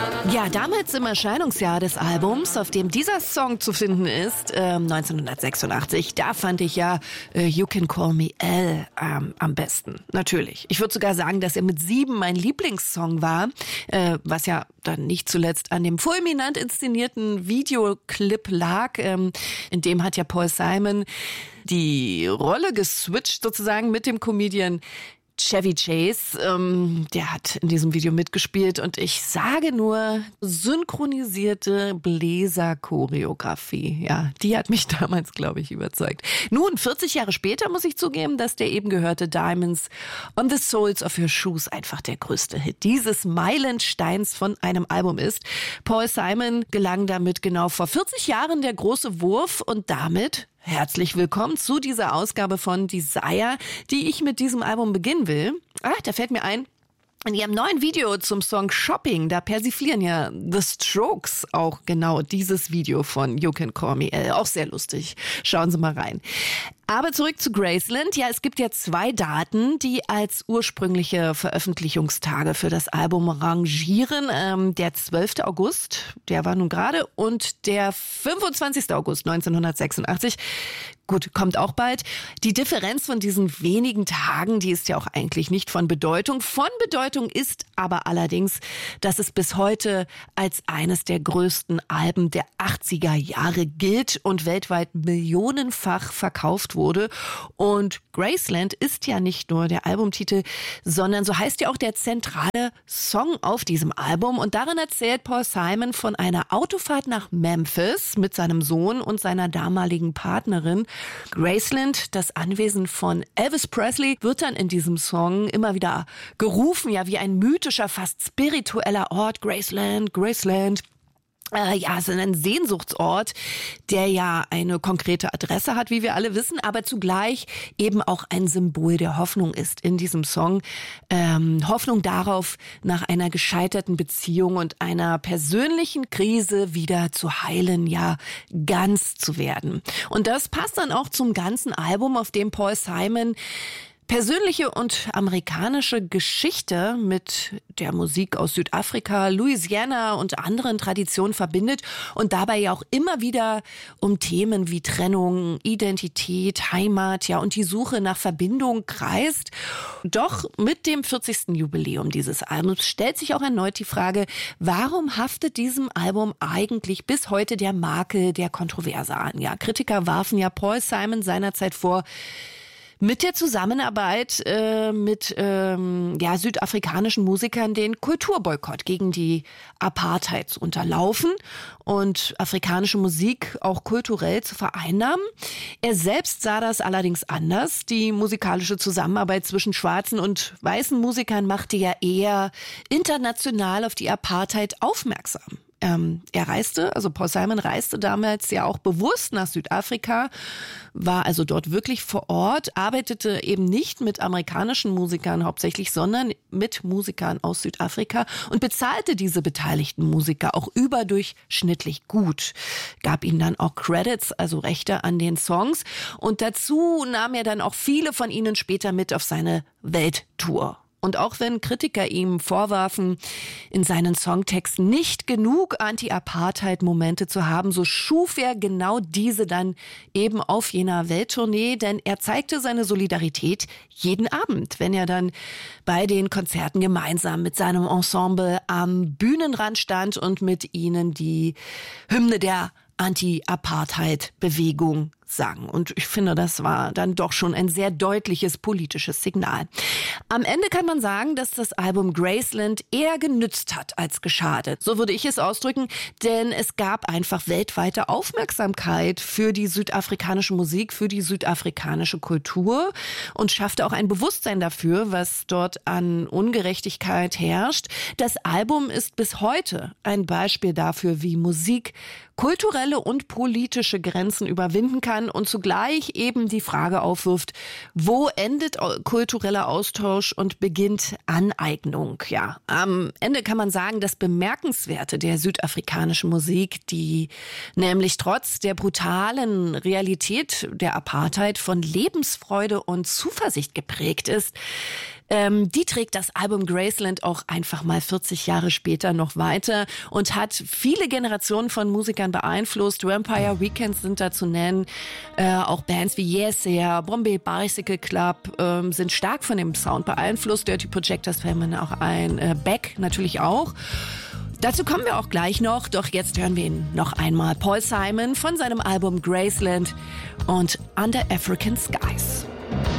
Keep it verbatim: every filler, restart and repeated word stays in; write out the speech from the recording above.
Ja, damals im Erscheinungsjahr des Albums, auf dem dieser Song zu finden ist, äh, neunzehnhundertsechsundachtzig, da fand ich ja äh, You Can Call Me Al ähm, am besten. Natürlich. Ich würde sogar sagen, dass er mit sieben mein Lieblingssong war, äh, was ja dann nicht zuletzt an dem fulminant inszenierten Videoclip lag. Ähm, in dem hat ja Paul Simon die Rolle geswitcht sozusagen mit dem Comedian Chevy Chase, ähm, der hat in diesem Video mitgespielt und ich sage nur, synchronisierte Bläser-Choreografie, ja, die hat mich damals, glaube ich, überzeugt. Nun, vierzig Jahre später muss ich zugeben, dass der eben gehörte Diamonds on the Soles of Your Shoes einfach der größte Hit dieses Meilensteins von einem Album ist. Paul Simon gelang damit genau vor vierzig Jahren der große Wurf und damit herzlich willkommen zu dieser Ausgabe von Desire, die ich mit diesem Album beginnen will. Ah, da fällt mir ein, in ihrem neuen Video zum Song Shopping, da persiflieren ja The Strokes auch genau dieses Video von You Can Call Me Al. Auch sehr lustig. Schauen Sie mal rein. Aber zurück zu Graceland. Ja, es gibt ja zwei Daten, die als ursprüngliche Veröffentlichungstage für das Album rangieren. Ähm, der zwölfte August, der war nun gerade, und der fünfundzwanzigste August neunzehnhundertsechsundachtzig. Gut, kommt auch bald. Die Differenz von diesen wenigen Tagen, die ist ja auch eigentlich nicht von Bedeutung. Von Bedeutung ist aber allerdings, dass es bis heute als eines der größten Alben der achtziger Jahre gilt und weltweit millionenfach verkauft wurde. Und Graceland ist ja nicht nur der Albumtitel, sondern so heißt ja auch der zentrale Song auf diesem Album. Und darin erzählt Paul Simon von einer Autofahrt nach Memphis mit seinem Sohn und seiner damaligen Partnerin. Graceland, das Anwesen von Elvis Presley, wird dann in diesem Song immer wieder gerufen, ja, wie ein mythischer, fast spiritueller Ort. Graceland, Graceland. Äh, ja, es ist ein Sehnsuchtsort, der ja eine konkrete Adresse hat, wie wir alle wissen, aber zugleich eben auch ein Symbol der Hoffnung ist in diesem Song. Ähm, Hoffnung darauf, nach einer gescheiterten Beziehung und einer persönlichen Krise wieder zu heilen, ja, ganz zu werden. Und das passt dann auch zum ganzen Album, auf dem Paul Simon persönliche und amerikanische Geschichte mit der Musik aus Südafrika, Louisiana und anderen Traditionen verbindet und dabei ja auch immer wieder um Themen wie Trennung, Identität, Heimat, ja, und die Suche nach Verbindung kreist. Doch mit dem vierzigsten Jubiläum dieses Albums stellt sich auch erneut die Frage, warum haftet diesem Album eigentlich bis heute der Makel der Kontroverse an? Ja, Kritiker warfen ja Paul Simon seinerzeit vor, mit der Zusammenarbeit äh, mit ähm, ja, südafrikanischen Musikern den Kulturboykott gegen die Apartheid zu unterlaufen und afrikanische Musik auch kulturell zu vereinnahmen. Er selbst sah das allerdings anders. Die musikalische Zusammenarbeit zwischen schwarzen und weißen Musikern machte ja eher international auf die Apartheid aufmerksam. Ähm, er reiste, also Paul Simon reiste damals ja auch bewusst nach Südafrika, war also dort wirklich vor Ort, arbeitete eben nicht mit amerikanischen Musikern hauptsächlich, sondern mit Musikern aus Südafrika und bezahlte diese beteiligten Musiker auch überdurchschnittlich gut. Gab ihnen dann auch Credits, also Rechte an den Songs. Und dazu nahm er dann auch viele von ihnen später mit auf seine Welttour. Und auch wenn Kritiker ihm vorwarfen, in seinen Songtexten nicht genug Anti-Apartheid-Momente zu haben, so schuf er genau diese dann eben auf jener Welttournee, denn er zeigte seine Solidarität jeden Abend, wenn er dann bei den Konzerten gemeinsam mit seinem Ensemble am Bühnenrand stand und mit ihnen die Hymne der Anti-Apartheid-Bewegung sang. Und ich finde, das war dann doch schon ein sehr deutliches politisches Signal. Am Ende kann man sagen, dass das Album Graceland eher genützt hat als geschadet. So würde ich es ausdrücken, denn es gab einfach weltweite Aufmerksamkeit für die südafrikanische Musik, für die südafrikanische Kultur und schaffte auch ein Bewusstsein dafür, was dort an Ungerechtigkeit herrscht. Das Album ist bis heute ein Beispiel dafür, wie Musik kulturelle und politische Grenzen überwinden kann und zugleich eben die Frage aufwirft, wo endet kultureller Austausch und beginnt Aneignung? Ja, am Ende kann man sagen, das Bemerkenswerte der südafrikanischen Musik, die nämlich trotz der brutalen Realität der Apartheid von Lebensfreude und Zuversicht geprägt ist, Ähm, die trägt das Album Graceland auch einfach mal vierzig Jahre später noch weiter und hat viele Generationen von Musikern beeinflusst. Vampire Weekends sind da zu nennen. Äh, auch Bands wie Yes Yeah, Bombay Bicycle Club ähm, sind stark von dem Sound beeinflusst. Dirty Projectors fällt mir auch ein. Äh, Beck natürlich auch. Dazu kommen wir auch gleich noch, doch jetzt hören wir ihn noch einmal. Paul Simon von seinem Album Graceland und Under African Skies.